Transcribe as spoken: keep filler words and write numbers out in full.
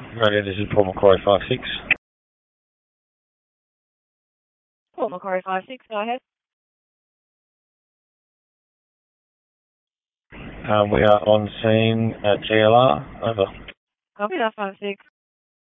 Radio, this is Paul Macquarie five six. Paul Macquarie five six, go ahead. Um, we are on scene at G L R. Over. Copy that five six.